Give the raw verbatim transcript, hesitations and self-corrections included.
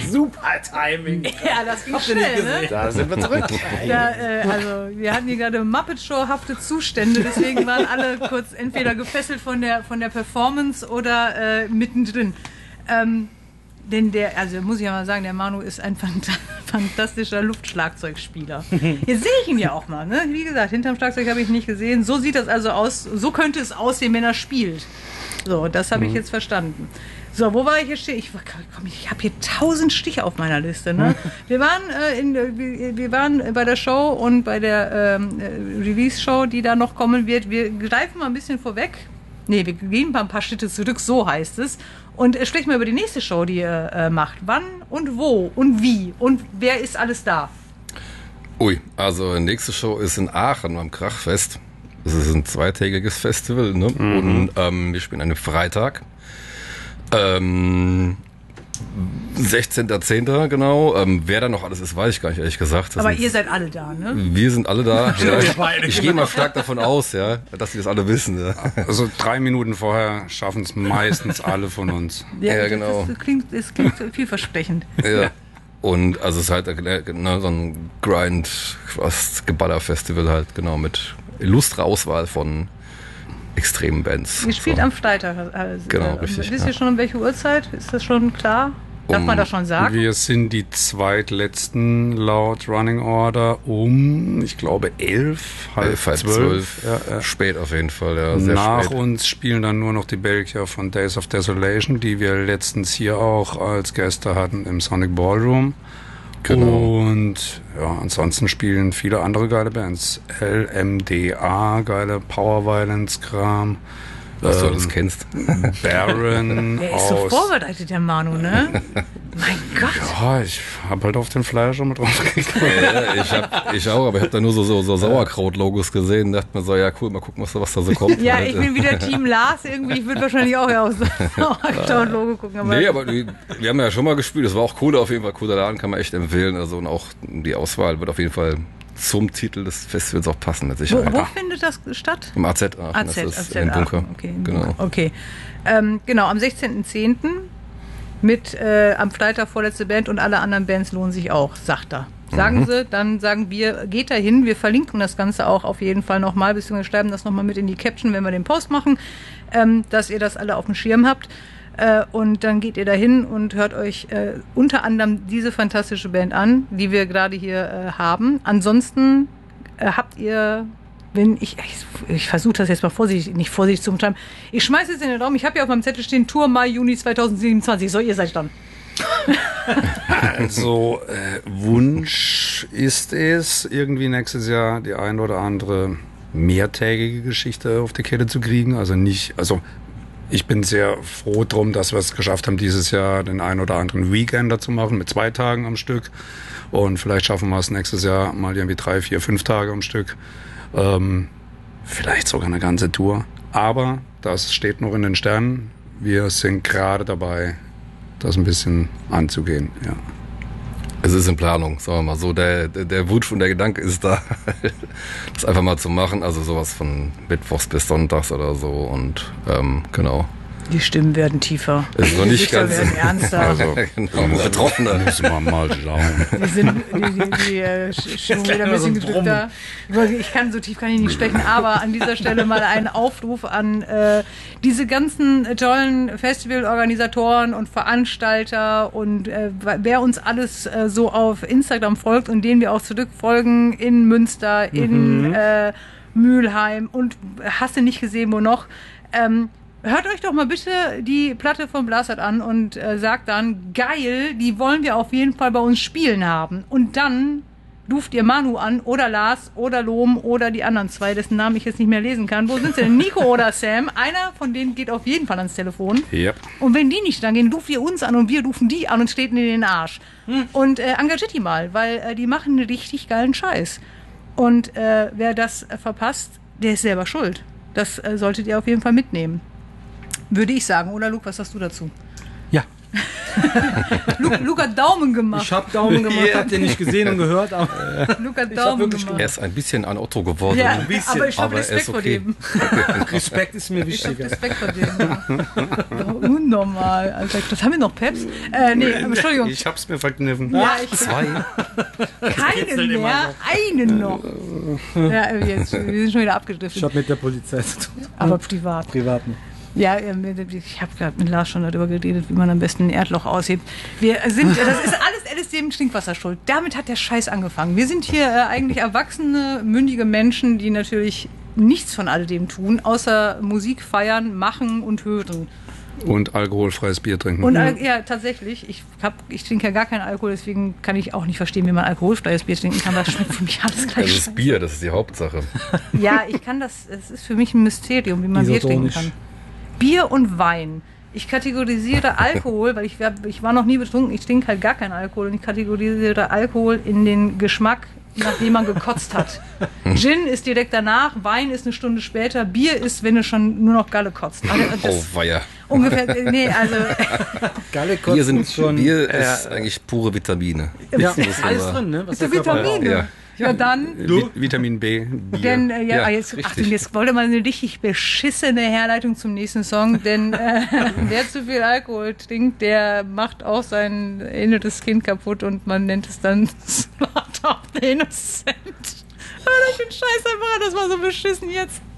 Super Timing. Ja, das ging schnell, ne? Da sind wir zurück. Da, äh, also, wir hatten hier gerade Muppet Show-hafte Zustände, deswegen waren alle kurz entweder gefesselt von der, von der Performance oder äh, mittendrin. Ähm, denn der, also muss ich ja mal sagen, der Manu ist ein phant- fantastischer Luftschlagzeugspieler. Jetzt sehe ich ihn ja auch mal, ne? Wie gesagt, hinterm Schlagzeug habe ich ihn nicht gesehen. So sieht das also aus, so könnte es aussehen, wenn er spielt. So, das habe ich jetzt verstanden. So, wo war ich jetzt stehen? Ich, komm, ich habe hier tausend Stiche auf meiner Liste. Ne? Wir waren äh, in, wir, wir waren bei der Show und bei der ähm, Release-Show, die da noch kommen wird. Wir greifen mal ein bisschen vorweg. Nee, wir gehen mal ein paar Schritte zurück, so heißt es. Und äh, sprechen wir über die nächste Show, die ihr äh, macht. Wann und wo und wie und wer ist alles da? Ui, also die nächste Show ist in Aachen am Krachfest. Das ist ein zweitägiges Festival, ne? Mhm. Und ähm, wir spielen an einem Freitag. Ähm, sechzehnter zehnter genau. Ähm, wer da noch alles ist, weiß ich gar nicht, ehrlich gesagt. Das Aber sind, ihr seid alle da, ne? Wir sind alle da. Ja, ich ich gehe mal stark davon aus, ja, dass sie das alle wissen. Ja. Also drei Minuten vorher schaffen es meistens alle von uns. Ja, Ja, das, genau. Das klingt, das klingt vielversprechend. Ja. Und also es ist halt äh, ne, so ein Grind, fast Geballer-Festival halt, genau, mit illustrer Auswahl von extremen Bands. Ihr spielt so. am Freitag. Also, Genau, äh, richtig, Wisst ja. ihr schon, um welche Uhrzeit? Ist das schon klar? Darf Um- man das schon sagen? Wir sind die zweitletzten laut Running Order um, ich glaube, elf, halb Elf, halb zwölf. zwölf. Ja, ja. Spät auf jeden Fall, ja. Sehr Nach spät. uns spielen dann nur noch die Belgier von Days of Desolation, die wir letztens hier auch als Gäste hatten im Sonic Ballroom. Genau. Und ja, ansonsten spielen viele andere geile Bands. L M D A, geile Power Violence Kram. Was du Ähm, alles kennst. Baron Der ist so aus. vorbereitet, der Manu, ne? Mein Gott. Ja, ich hab halt auf den Flyer schon mit drauf gekriegt. Ja, ich, hab, ich auch, aber ich habe da nur so, so, so Sauerkraut-Logos gesehen und dachte mir so, ja cool, mal gucken, was da, was da so kommt. Ja, halt. ich bin wieder Team Lars irgendwie. Ich würde wahrscheinlich auch ja aus dem Logo gucken. Aber Nee, aber die, wir haben ja schon mal gespielt, das war auch cool, auf jeden Fall cooler Laden, kann man echt empfehlen. Also und auch die Auswahl wird auf jeden Fall zum Titel des Festivals auch passen, mit wo, Sicherheit. wo findet das statt? Im A Z Aachen, A Z, das ist A Z im Bunker. Aachen. Okay, im Genau. Bunker. Okay. Ähm, genau, am sechzehnten zehnten mit äh, am Freitag vorletzte Band und alle anderen Bands lohnen sich auch, sagt er. Sagen Mhm. sie, dann sagen wir, geht da hin. Wir verlinken das Ganze auch auf jeden Fall nochmal, beziehungsweise schreiben das nochmal mit in die Caption, wenn wir den Post machen, ähm, dass ihr das alle auf dem Schirm habt. Äh, und dann geht ihr da hin und hört euch äh, unter anderem diese fantastische Band an, die wir gerade hier äh, haben. Ansonsten äh, habt ihr, wenn ich, ich, ich versuche das jetzt mal vorsichtig, nicht vorsichtig zu umschreiben, ich schmeiße jetzt in den Raum, ich habe ja auf meinem Zettel stehen, Tour Mai, Juni zweitausendsiebenundzwanzig, so ihr seid dann. Also äh, Wunsch ist es, irgendwie nächstes Jahr die ein oder andere mehrtägige Geschichte auf die Kette zu kriegen. Also nicht, also ich bin sehr froh drum, dass wir es geschafft haben, dieses Jahr den ein oder anderen Weekender zu machen mit zwei Tagen am Stück. Und vielleicht schaffen wir es nächstes Jahr mal irgendwie drei, vier, fünf Tage am Stück. Ähm, vielleicht sogar eine ganze Tour. Aber das steht noch in den Sternen. Wir sind gerade dabei, das ein bisschen anzugehen. Ja. Es ist in Planung, sagen wir mal so. Der, der, der Wunsch und der Gedanke ist da, das einfach mal zu machen. Also sowas von Mittwochs bis Sonntags oder so. Und ähm, genau. Die Stimmen werden tiefer. Ist noch Die nicht Gesichter ganz werden ernster. Also, genau, betroffener. müssen wir mal schauen. Wir sind die, die, die äh, schon wieder ein bisschen gedrückter. Ich kann so tief kann ich nicht sprechen, aber an dieser Stelle mal einen Aufruf an äh, diese ganzen tollen Festivalorganisatoren und Veranstalter und äh, wer uns alles äh, so auf Instagram folgt und denen wir auch zurückfolgen in Münster, in äh, Mülheim und hast du nicht gesehen, wo noch. Ähm, Hört euch doch mal bitte die Platte von Blasert an und äh, sagt dann, geil, die wollen wir auf jeden Fall bei uns spielen haben. Und dann ruft ihr Manu an oder Lars oder Lohm oder die anderen zwei, dessen Namen ich jetzt nicht mehr lesen kann. Wo sind sie denn? Nico oder Sam? Einer von denen geht auf jeden Fall ans Telefon. Ja. Und wenn die nicht dann gehen, ruft ihr uns an und wir rufen die an und treten in den Arsch. Hm. Und äh, engagiert die mal, weil äh, die machen einen richtig geilen Scheiß. Und äh, wer das äh, verpasst, der ist selber schuld. Das äh, solltet ihr auf jeden Fall mitnehmen. Würde ich sagen. Oder Luke, was sagst du dazu? Ja. Luke, Luke hat Daumen gemacht. Ich habe Daumen gemacht, Ja. habt ihr nicht gesehen und gehört, aber Luke hat Ich hab Daumen wirklich gemacht. Er ist ein bisschen ein Otto geworden. Ja, ein bisschen, aber ich habe aber er Respekt ist vor okay. dem. Respekt ist mir Ich habe wichtiger. Respekt vor dem. Ja. Unnormal. Alter, das haben wir noch Peps? Äh, nee, aber Entschuldigung. Ich hab's mir verkniffen. Ja, ich Zwei. keinen mehr, einen noch. Ja, jetzt, wir sind schon wieder Ich abgedriftet. habe mit der Polizei zu tun. Aber privat. Privat nicht. Ja, ähm, ich habe gerade mit Lars schon darüber geredet, wie man am besten ein Erdloch aushebt. Wir sind, das ist alles L S D im Trinkwasser schuld. Damit hat der Scheiß angefangen. Wir sind hier äh, eigentlich erwachsene, mündige Menschen, die natürlich nichts von all dem tun, außer Musik feiern, machen und hören. Und alkoholfreies Bier trinken. Und äh, ja, tatsächlich, ich, hab, ich trinke ja gar keinen Alkohol, deswegen kann ich auch nicht verstehen, wie man alkoholfreies Bier trinken kann. Das schmeckt für mich alles Das gleich. ist Bier, das ist die Hauptsache. Ja, ich kann das, es ist für mich ein Mysterium, wie man Bier trinken Isotonisch. kann. Bier und Wein. Ich kategorisiere Alkohol, weil ich, war- ich war noch nie betrunken, ich trinke halt gar keinen Alkohol und ich kategorisiere Alkohol in den Geschmack, nachdem man gekotzt hat. Gin ist direkt danach, Wein ist eine Stunde später, Bier ist, wenn du schon nur noch Galle kotzt. Also Oh, das weia. ungefähr, nee, also Galle Bier, kotzen sind, ist schon. Bier ist eigentlich pure Vitamine. Ja, muss man alles sagen. drin, ne? Was ist der der Körper Vitamine. Ja. Ja, dann... Vi- Vitamin B. Bier. Denn, äh, ja, Ja, ah, jetzt, richtig. Achtung, jetzt wollte man eine richtig beschissene Herleitung zum nächsten Song, denn äh, wer zu viel Alkohol trinkt, der macht auch sein inneres Kind kaputt und man nennt es dann Slaughter of the Innocent. Ah, ich bin scheiße einfach, das war so beschissen jetzt.